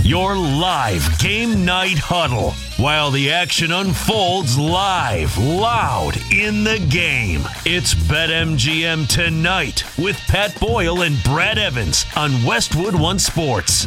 Your live game night huddle while the action unfolds live, loud in the game. It's BetMGM Tonight with Pat Boyle and Brad Evans on Westwood One Sports.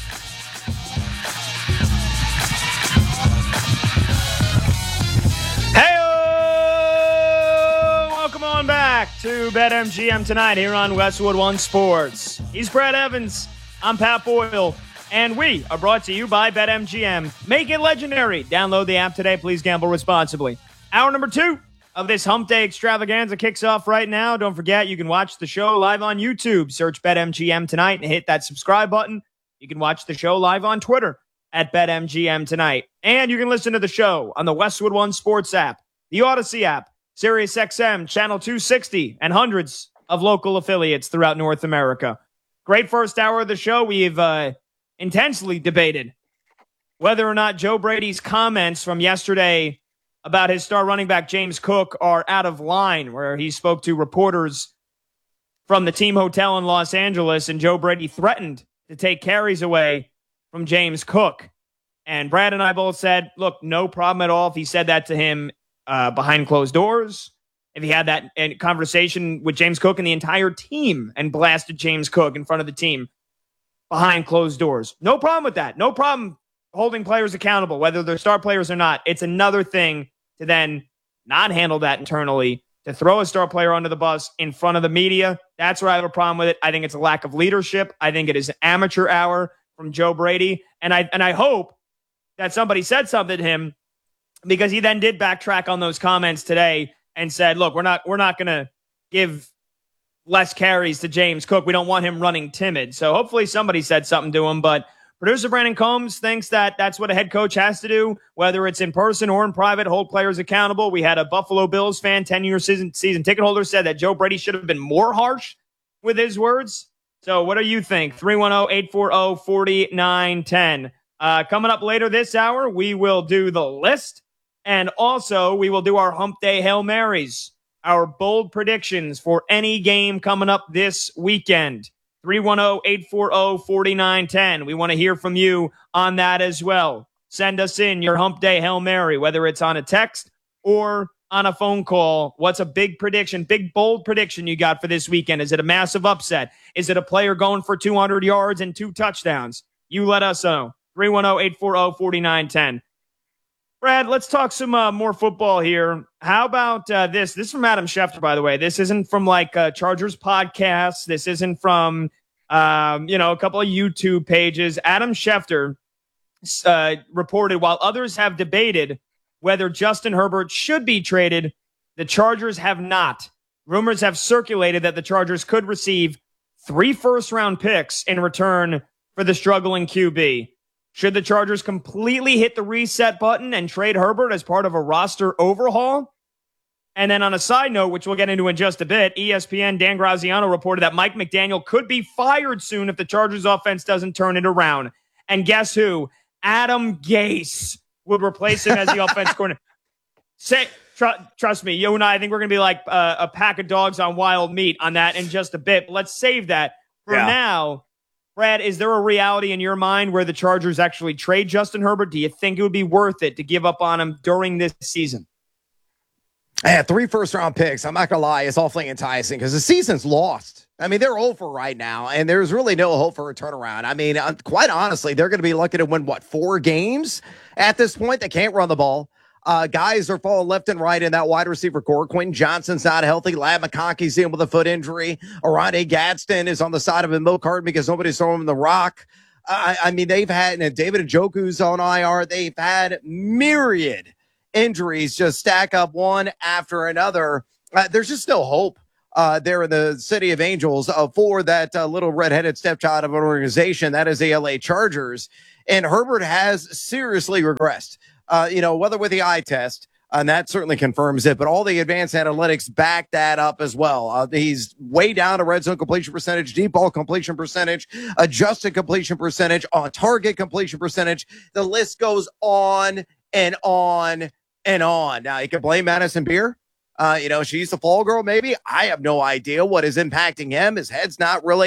Welcome on back to BetMGM Tonight here on Westwood One Sports. He's Brad Evans. I'm Pat Boyle. And we are brought to you by BetMGM. Make it legendary. Download the app today. Please gamble responsibly. Hour number 2 of this Hump Day extravaganza kicks off right now. Don't forget, you can watch the show live on YouTube. Search BetMGM Tonight and hit that subscribe button. You can watch the show live on Twitter at BetMGM Tonight. And you can listen to the show on the Westwood One Sports app, the Odyssey app, SiriusXM, Channel 260, and hundreds of local affiliates throughout North America. Great first hour of the show. We've intensely debated whether or not Joe Brady's comments from yesterday about his star running back James Cook are out of line, where he spoke to reporters from the team hotel in Los Angeles, and Joe Brady threatened to take carries away from James Cook. And Brad and I both said, look, no problem at all if he said that to him behind closed doors, if he had that conversation with James Cook and the entire team and blasted James Cook in front of the team behind closed doors. No problem with that. No problem holding players accountable, whether they're star players or not. It's another thing to then not handle that internally, to throw a star player under the bus in front of the media. That's where I have a problem with it. I think it's a lack of leadership. I think it is an amateur hour from Joe Brady. And I hope that somebody said something to him, because he then did backtrack on those comments today and said, look, we're not going to give less carries to James Cook. We don't want him running timid. So hopefully somebody said something to him. But producer Brandon Combs thinks that that's what a head coach has to do, whether it's in person or in private, hold players accountable. We had a Buffalo Bills fan, 10-year season ticket holder, said that Joe Brady should have been more harsh with his words. So what do you think? 310-840-4910. Coming up later this hour, we will do the list. And also we will do our Hump Day Hail Marys, our bold predictions for any game coming up this weekend. 310-840-4910. We want to hear from you on that as well. Send us in your Hump Day Hail Mary, whether it's on a text or on a phone call. What's a big prediction, big bold prediction you got for this weekend? Is it a massive upset? Is it a player going for 200 yards and 2 touchdowns? You let us know. 310-840-4910. Brad, let's talk some more football here. How about this? This is from Adam Schefter, by the way. This isn't from like Chargers podcast. This isn't from, a couple of YouTube pages. Adam Schefter reported, while others have debated whether Justin Herbert should be traded, the Chargers have not. Rumors have circulated that the Chargers could receive 3 first-round picks in return for the struggling QB. Should the Chargers completely hit the reset button and trade Herbert as part of a roster overhaul? And then on a side note, which we'll get into in just a bit, ESPN Dan Graziano reported that Mike McDaniel could be fired soon if the Chargers offense doesn't turn it around. And guess who? Adam Gase would replace him as the offense coordinator. Trust me, you and I think we're going to be like a pack of dogs on wild meat on that in just a bit. But let's save that for now. Brad, is there a reality in your mind where the Chargers actually trade Justin Herbert? Do you think it would be worth it to give up on him during this season? Yeah, 3 first-round picks. I'm not going to lie. It's awfully enticing because the season's lost. I mean, they're over right now, and there's really no hope for a turnaround. I mean, quite honestly, they're going to be lucky to win, 4 games at this point? They can't run the ball. Guys are falling left and right in that wide receiver core. Quentin Johnson's not healthy. Ladd McConkey's in with a foot injury. Oronde Gadsden is on the side of a milk carton because nobody's throwing him the rock. I mean, they've had, and David Njoku's on IR. They've had myriad injuries just stack up one after another. There's just no hope there in the City of Angels for that little redheaded stepchild of an organization. That is the LA Chargers. And Herbert has seriously regressed. Whether with the eye test, and that certainly confirms it, but all the advanced analytics back that up as well. He's way down to red zone completion percentage, deep ball completion percentage, adjusted completion percentage, on target completion percentage. The list goes on and on and on. Now, you can blame Madison Beer. She's the fall girl, maybe. I have no idea what is impacting him. His head's not really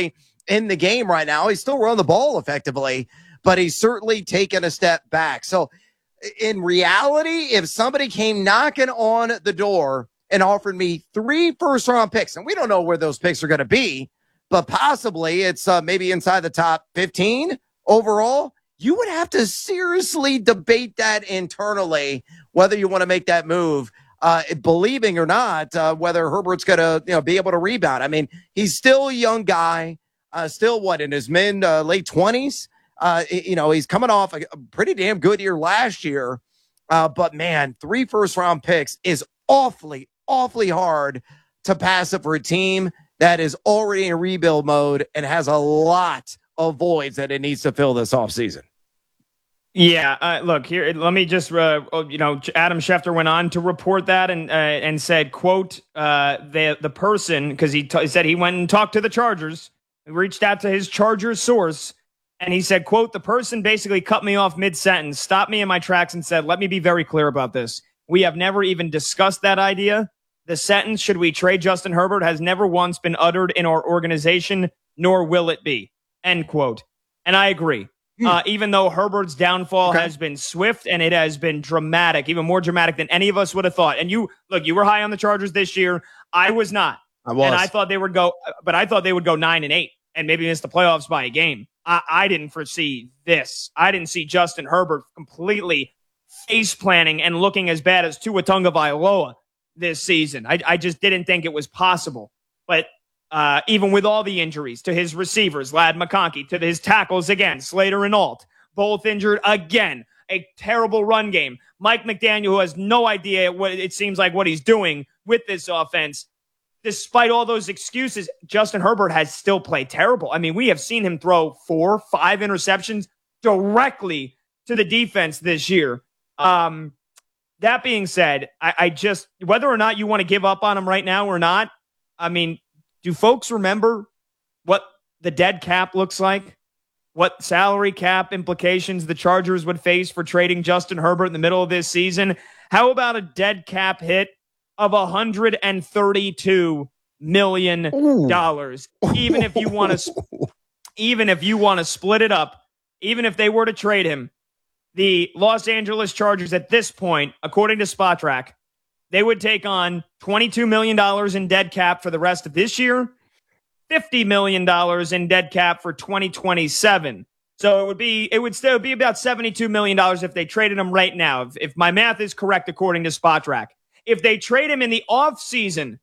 in the game right now. He's still running the ball effectively, but he's certainly taken a step back. So in reality, if somebody came knocking on the door and offered me 3 first-round picks, and we don't know where those picks are going to be, but possibly it's maybe inside the top 15 overall, you would have to seriously debate that internally, whether you want to make that move, believing or not, whether Herbert's going to be able to rebound. I mean, he's still a young guy, still in his late 20s. He's coming off a pretty damn good year last year. But man, 3 first-round picks is awfully hard to pass up for a team that is already in rebuild mode and has a lot of voids that it needs to fill this offseason. Yeah, look here. Let me just, Adam Schefter went on to report that and said, "quote the person," because he said he went and talked to the Chargers, reached out to his Chargers source, and he said, "quote the person basically cut me off mid-sentence, stopped me in my tracks, and said, 'Let me be very clear about this. We have never even discussed that idea. The sentence, should we trade Justin Herbert, has never once been uttered in our organization, nor will it be," end quote. And I agree. Even though Herbert's downfall has been swift and it has been dramatic, even more dramatic than any of us would have thought. And you were high on the Chargers this year. I was not. And I thought they would go 9-8 and maybe miss the playoffs by a game. I didn't foresee this. I didn't see Justin Herbert completely face planning and looking as bad as Tua Tagovailoa this season. I just didn't think it was possible. But even with all the injuries to his receivers, Ladd McConkey, to his tackles again, Slater and Alt, both injured again, a terrible run game. Mike McDaniel, who has no idea what it seems like what he's doing with this offense. Despite all those excuses, Justin Herbert has still played terrible. I mean, we have seen him throw 4-5 interceptions directly to the defense this year. That being said, I just, whether or not you want to give up on him right now or not, I mean, do folks remember what the dead cap looks like? What salary cap implications the Chargers would face for trading Justin Herbert in the middle of this season? How about a dead cap hit of $132 million? Even if you want to split it up, even if they were to trade him, the Los Angeles Chargers at this point, according to Spotrac, they would take on $22 million in dead cap for the rest of this year, $50 million in dead cap for 2027. So it would still be about $72 million if they traded him right now. If my math is correct, according to Spotrac. If they trade him in the offseason,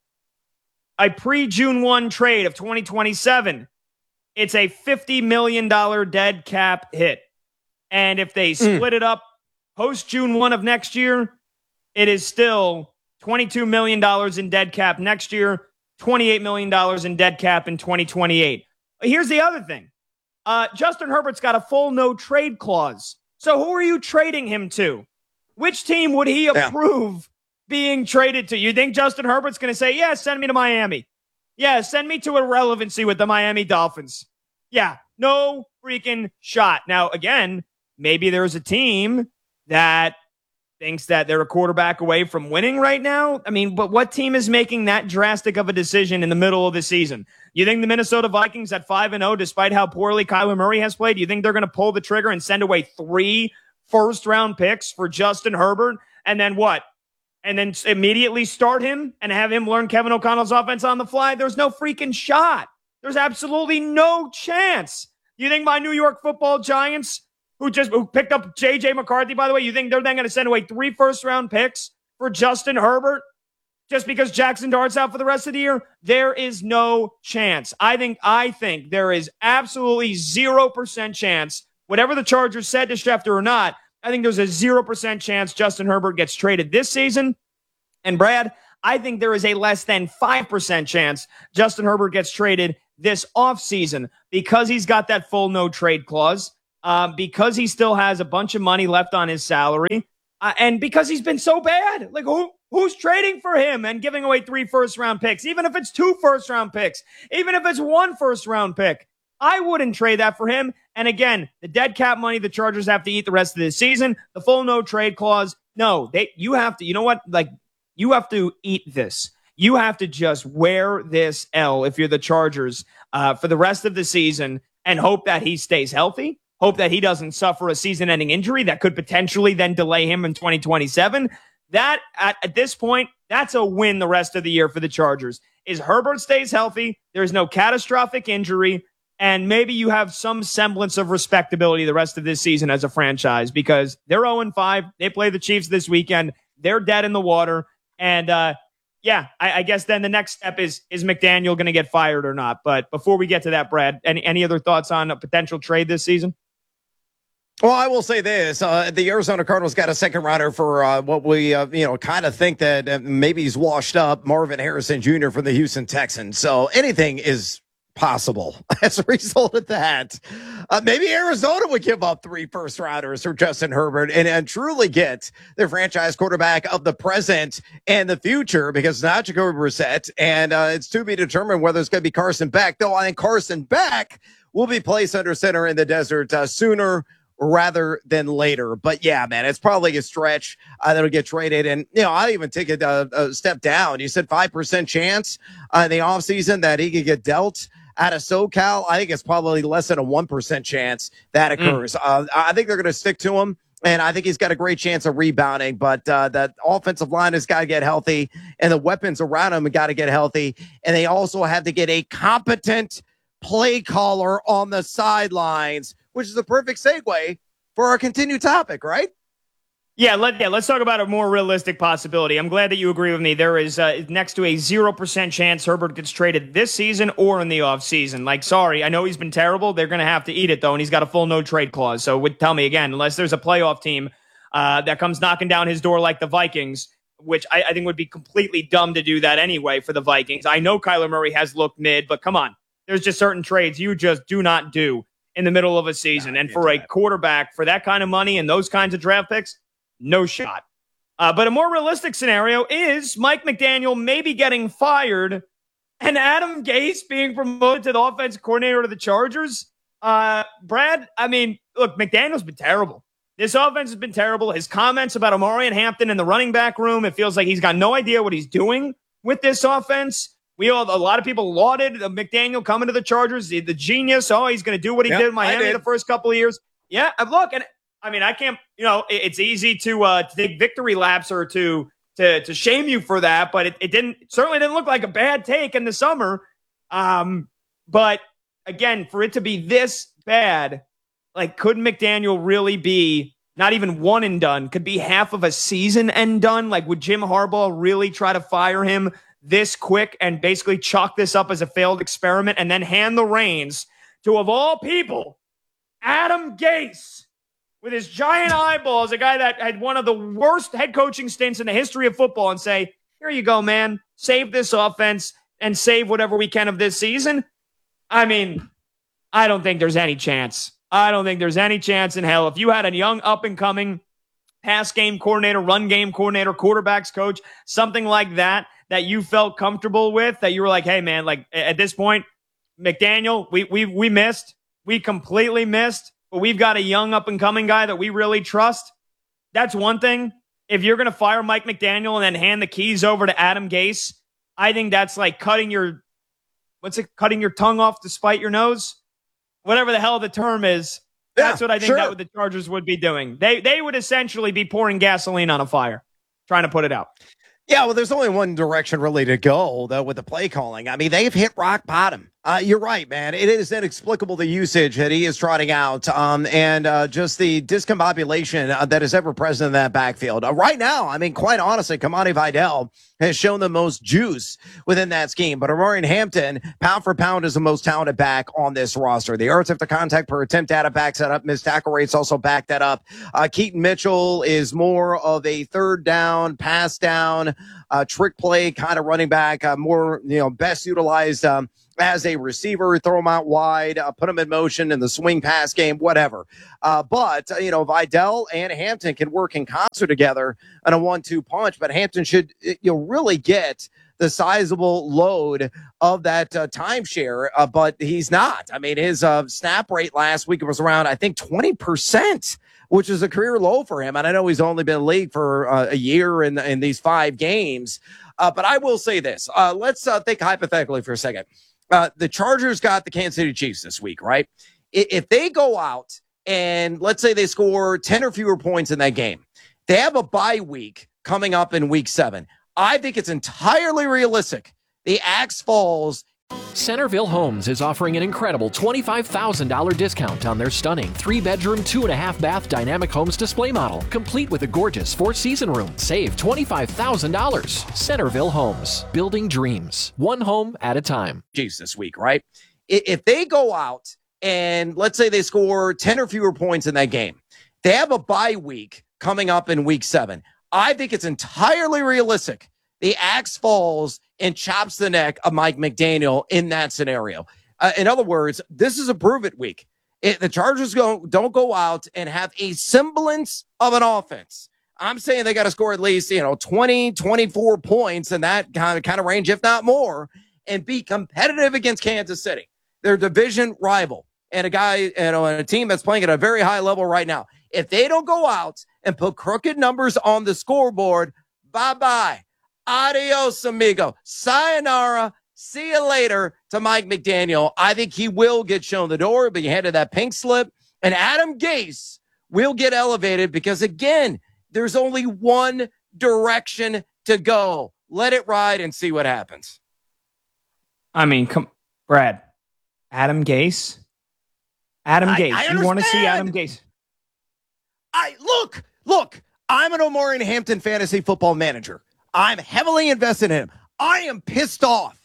a pre-June 1 trade of 2027, it's a $50 million dead cap hit. And if they split it up post-June 1 of next year, it is still $22 million in dead cap next year, $28 million in dead cap in 2028. Here's the other thing. Justin Herbert's got a full no-trade clause. So who are you trading him to? Which team would he approve being traded to? You think Justin Herbert's going to say, yeah, send me to Miami. Yeah, send me to irrelevancy with the Miami Dolphins. Yeah, no freaking shot. Now, again, maybe there's a team that thinks that they're a quarterback away from winning right now. I mean, but what team is making that drastic of a decision in the middle of the season? You think the Minnesota Vikings at 5-0, despite how poorly Kyler Murray has played, you think they're going to pull the trigger and send away 3 first-round picks for Justin Herbert? And then what? And then immediately start him and have him learn Kevin O'Connell's offense on the fly? There's no freaking shot. There's absolutely no chance. You think my New York Football Giants, who picked up J.J. McCarthy, by the way, you think they're then going to send away 3 first-round picks for Justin Herbert just because Jackson Dart's out for the rest of the year? There is no chance. I think there is absolutely 0% chance, whatever the Chargers said to Schefter or not, I think there's a 0% chance Justin Herbert gets traded this season. And Brad, I think there is a less than 5% chance Justin Herbert gets traded this offseason because he's got that full no-trade clause. Because he still has a bunch of money left on his salary, and because he's been so bad. Like, who's trading for him and giving away 3 first-round picks, even if it's 2 first-round picks, even if it's 1 first-round pick? I wouldn't trade that for him. And again, the dead cap money the Chargers have to eat the rest of this season, the full no-trade clause, no, you have to, you know what? Like, you have to eat this. You have to just wear this L if you're the Chargers. for the rest of the season and hope that he stays healthy, hope that he doesn't suffer a season-ending injury that could potentially then delay him in 2027. That, at this point, that's a win the rest of the year for the Chargers. Is Herbert stays healthy, there's no catastrophic injury, and maybe you have some semblance of respectability the rest of this season as a franchise, because they're 0-5. They play the Chiefs this weekend. They're dead in the water. And I guess then the next step is McDaniel going to get fired or not? But before we get to that, Brad, any other thoughts on a potential trade this season? Well, I will say this. The Arizona Cardinals got a second rounder for what we, kind of think that maybe he's washed up, Marvin Harrison Jr. from the Houston Texans. So anything is possible as a result of that. Maybe Arizona would give up 3 first rounders for Justin Herbert and truly get the franchise quarterback of the present and the future, because it's not Jacoby Brissett, and it's to be determined whether it's going to be Carson Beck, though I think Carson Beck will be placed under center in the desert sooner rather than later. But yeah, man, it's probably a stretch that'll get traded. And, I even take it a step down. You said 5% chance in the offseason that he could get dealt out of SoCal. I think it's probably less than a 1% chance that occurs. I think they're going to stick to him, and I think he's got a great chance of rebounding. But that offensive line has got to get healthy, and the weapons around him have got to get healthy. And they also have to get a competent play caller on the sidelines, which is a perfect segue for our continued topic, right? Yeah, let's talk about a more realistic possibility. I'm glad that you agree with me. There is next to a 0% chance Herbert gets traded this season or in the offseason. Sorry, I know he's been terrible. They're going to have to eat it, though, and he's got a full no-trade clause. So tell me again, unless there's a playoff team that comes knocking down his door like the Vikings, which I think would be completely dumb to do that anyway for the Vikings. I know Kyler Murray has looked mid, but come on. There's just certain trades you just do not do in the middle of a season. And for a quarterback, for that kind of money and those kinds of draft picks, no shot. But a more realistic scenario is Mike McDaniel maybe getting fired and Adam Gase being promoted to the offensive coordinator of the Chargers. Brad, look, McDaniel's been terrible. This offense has been terrible. His comments about Omarion Hampton in the running back room, it feels like he's got no idea what he's doing with this offense. A lot of people lauded McDaniel coming to the Chargers, the genius. Oh, he's going to do what he did in Miami the first couple of years. Yeah, look, and I can't. It's easy to take victory laps or to shame you for that, but it certainly didn't look like a bad take in the summer. But again, for it to be this bad, could McDaniel really be not even one and done? Could be half of a season and done? Would Jim Harbaugh really try to fire him this quick and basically chalk this up as a failed experiment and then hand the reins to, of all people, Adam Gase with his giant eyeballs, a guy that had one of the worst head coaching stints in the history of football, and say, here you go, man, save this offense and save whatever we can of this season? I don't think there's any chance. I don't think there's any chance in hell. If you had a young up-and-coming pass game coordinator, run game coordinator, quarterbacks coach, something like that you felt comfortable with, that you were like, hey, man, at this point, McDaniel, we missed. We completely missed. But we've got a young up-and-coming guy that we really trust. That's one thing. If you're going to fire Mike McDaniel and then hand the keys over to Adam Gase, I think that's like cutting your tongue off to spite your nose? Whatever the hell the term is, that's what I think that what the Chargers would be doing. They would essentially be pouring gasoline on a fire, trying to put it out. Yeah, well, there's only one direction really to go, though, with the play calling. They've hit rock bottom. You're right, man. It is inexplicable, the usage that he is trotting out, and just the discombobulation that is ever present in that backfield. Right now, quite honestly, Kamani Vidal has shown the most juice within that scheme. But Omarion Hampton, pound for pound, is the most talented back on this roster. The yards after contact per attempt data backs that up. Missed tackle rates also back that up. Keaton Mitchell is more of a third down, pass down, trick play kind of running back, more, best utilized as a receiver, throw him out wide, put him in motion in the swing pass game, whatever. But Vidal and Hampton can work in concert together on a 1-2 punch, but Hampton should really get the sizable load of that timeshare, but he's not. His snap rate last week was around, I think, 20%, which is a career low for him. And I know he's only been in the league for a year in these 5 games. But I will say this. Let's think hypothetically for a second. The Chargers got the Kansas City Chiefs this week, right? If they go out and let's say they score 10 or fewer points in that game, they have a bye week coming up in week 7. I think it's entirely realistic. The axe falls. Centerville Homes is offering an incredible $25,000 discount on their stunning 3-bedroom, 2.5-bath dynamic homes display model, complete with a gorgeous 4-season room. Save $25,000. Centerville Homes, building dreams, one home at a time. Chiefs this week, right? If they go out and let's say they score 10 or fewer points in that game, they have a bye week coming up in week 7. I think it's entirely realistic. The axe falls and chops the neck of Mike McDaniel in that scenario. In other words, this is a prove-it week. The Chargers don't go out and have a semblance of an offense. I'm saying they got to score at least 20, 24 points in that kind of range, if not more, and be competitive against Kansas City, their division rival, and a guy and a team that's playing at a very high level right now. If they don't go out and put crooked numbers on the scoreboard, bye-bye. Adios, amigo. Sayonara. See you later to Mike McDaniel. I think he will get shown the door, but he handed that pink slip. And Adam Gase will get elevated because, again, there's only one direction to go. Let it ride and see what happens. I mean, Brad. Adam Gase? Adam Gase. You want to see Adam Gase? Look, I'm an Omarion Hampton fantasy football manager. I'm heavily invested in him. I am pissed off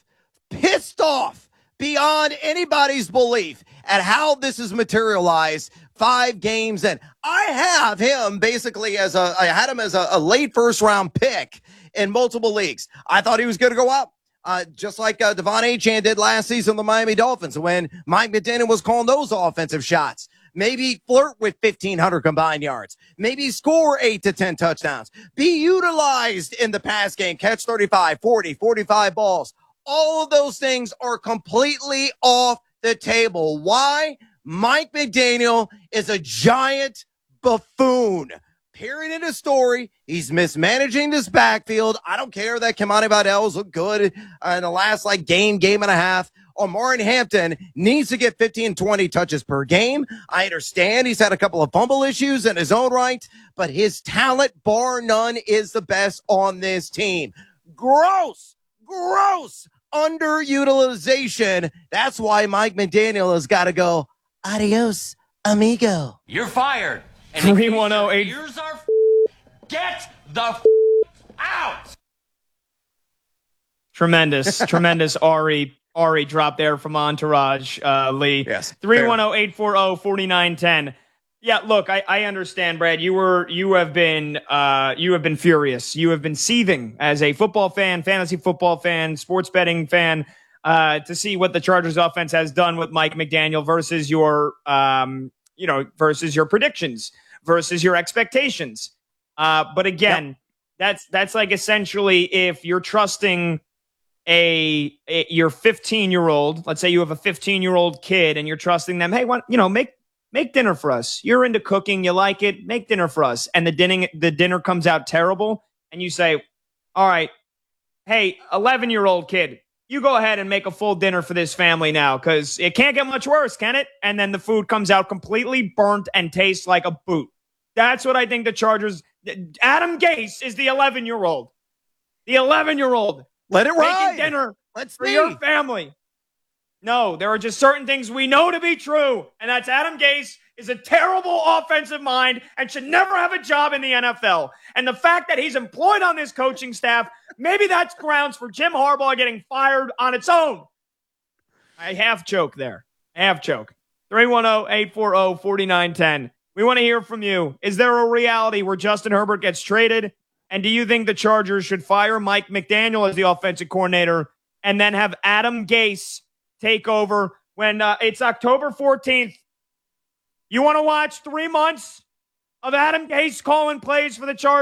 beyond anybody's belief at how this is materialized 5 games in. I have him basically I had him as a late first round pick in multiple leagues. I thought he was going to go up. Just like Devon Achane did last season with the Miami Dolphins when Mike McDaniel was calling those offensive shots. Maybe flirt with 1,500 combined yards. Maybe score 8 to 10 touchdowns. Be utilized in the pass game. Catch 35, 40, 45 balls. All of those things are completely off the table. Why? Mike McDaniel is a giant buffoon. Period in the story. He's mismanaging this backfield. I don't care that Kimani Vidal's looked good in the last game and a half. Omarion Hampton needs to get 15, 20 touches per game. I understand he's had a couple of fumble issues in his own right, but his talent, bar none, is the best on this team. Gross underutilization. That's why Mike McDaniel has got to go. Adios, amigo. You're fired. 310-8. Ears are get the out. Tremendous Ari drop there from Entourage, Lee. Yes. 310-840-4910. Yeah, look, I understand, Brad. You have been furious. You have been seething as a football fan, fantasy football fan, sports betting fan, to see what the Chargers offense has done with Mike McDaniel versus your predictions, versus your expectations. But again, that's like essentially if you're trusting your 15-year-old, let's say you have a 15-year-old kid and you're trusting them, hey, make dinner for us. You're into cooking, you like it, make dinner for us. And the dinner comes out terrible and you say, all right, hey, 11-year-old kid, you go ahead and make a full dinner for this family now because it can't get much worse, can it? And then the food comes out completely burnt and tastes like a boot. That's what I think the Chargers. Adam Gase is the 11-year-old. The 11-year-old. Let it ride. Making dinner Let's for see. your family. No, there are just certain things we know to be true, and that's Adam Gase is a terrible offensive mind and should never have a job in the NFL. And the fact that he's employed on this coaching staff, maybe that's grounds for Jim Harbaugh getting fired on its own. I half joke there. 310-840-4910. We want to hear from you. Is there a reality where Justin Herbert gets traded? And do you think the Chargers should fire Mike McDaniel as the offensive coordinator and then have Adam Gase take over when it's October 14th? You want to watch 3 months of Adam Gase calling plays for the Chargers?